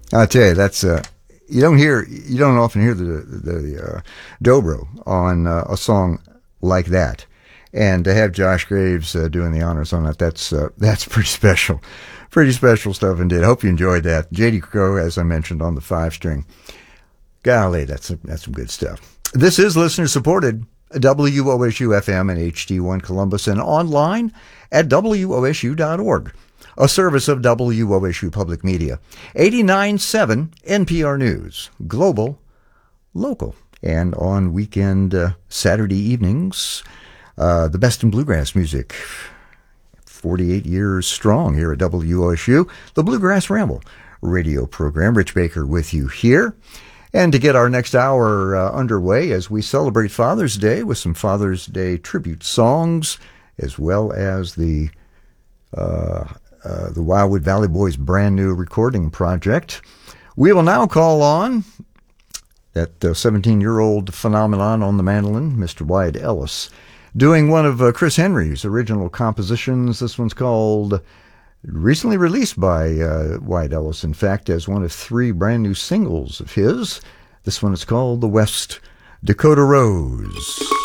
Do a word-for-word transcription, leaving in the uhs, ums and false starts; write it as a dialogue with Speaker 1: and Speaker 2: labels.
Speaker 1: I tell you, that's uh, you don't hear, you don't often hear the the uh, dobro on uh, a song like that, and to have Josh Graves uh, doing the honors on that, that's uh, that's pretty special, pretty special stuff indeed. I hope you enjoyed that. J D Crowe, as I mentioned, on the five string. Golly, that's that's some good stuff. This is listener supported. W O S U F M and H D one Columbus, and online at W O S U dot org. A service of W O S U Public Media. eighty-nine point seven N P R News. Global, local. And on weekend uh, Saturday evenings, uh, the best in bluegrass music. forty-eight years strong here at W O S U. The Bluegrass Ramble radio program. Rich Baker with you here. And to get our next hour uh, underway as we celebrate Father's Day with some Father's Day tribute songs, as well as the uh, uh, the Wildwood Valley Boys' brand new recording project, we will now call on that uh, seventeen-year-old phenomenon on the mandolin, Mister Wyatt Ellis, doing one of uh, Chris Henry's original compositions. This one's called, recently released by uh, Wyatt Ellis, in fact, as one of three brand new singles of his. This one is called The West Dakota Rose.